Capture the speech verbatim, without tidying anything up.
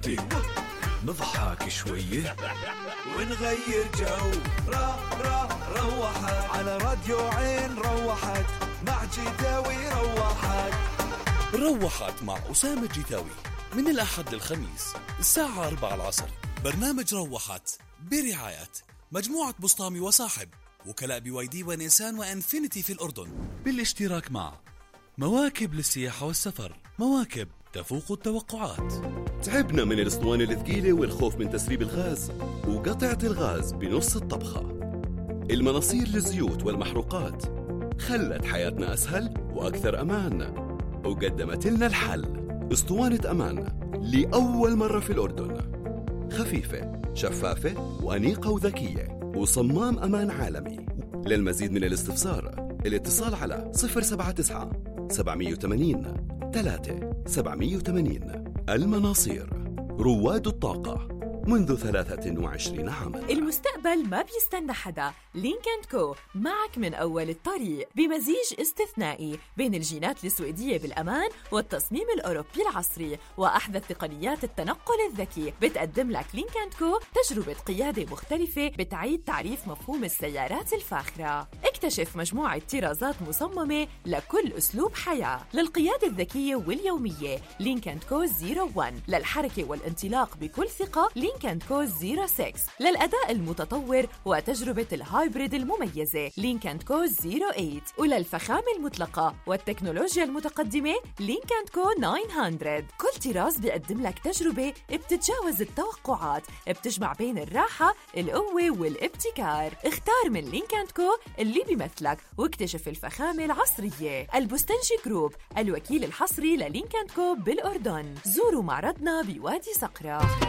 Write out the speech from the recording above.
وطي نضحك شوية ونغير جو. را را روحت على راديو عين روحت مع جيتاوي روحت. روحت مع أسامة جيتاوي من الأحد للخميس الساعة أربعة العصر. برنامج روحت برعاية مجموعة بسطامي وصاحب، وكلاء بي واي دي ونيسان وانفينيتي في الأردن، بالاشتراك مع مواكب للسياحة والسفر، مواكب تفوق التوقعات. تعبنا من الاسطوانة الثقيلة والخوف من تسريب الغاز وقطعة الغاز بنص الطبخة. المناصير للزيوت والمحروقات خلت حياتنا أسهل وأكثر أمان، وقدمت لنا الحل اسطوانة أمان لأول مرة في الأردن، خفيفة شفافة وأنيقة وذكية وصمام أمان عالمي. للمزيد من الاستفسار الاتصال على صفر سبعة تسعة سبعمية وثمانين ثلاثة سبعمية وثمانين. المناصير، رواد الطاقة منذ ثلاثة وعشرين عاما. المستقبل ما بيستنى حدا. لينك أند كو معك من أول الطريق بمزيج استثنائي بين الجينات السويدية بالأمان والتصميم الأوروبي العصري وأحدث تقنيات التنقل الذكي. بتقدم لك لينك أند كو تجربة قيادة مختلفة بتعيد تعريف مفهوم السيارات الفاخرة. اكتشف مجموعة طرازات مصممة لكل أسلوب حياة. للقيادة الذكية واليومية لينك أند كو صفر واحد، للحركة والانطلاق بكل ثقة لينك أند كو صفر ستة، للأداء المتطور وتجربة الهايبريد المميزة لينك أند كو صفر ثمانية، وللفخامة المطلقة والتكنولوجيا المتقدمة لينك أند كو تسعمية. كل طراز بيقدم لك تجربة بتتجاوز التوقعات، بتجمع بين الراحة، القوة والابتكار. اختار من لينك أند كو اللي بيمثلك واكتشف الفخامة العصرية. البستنجي جروب، الوكيل الحصري للينك أند كو بالأردن. زوروا معرضنا بوادي صقرة.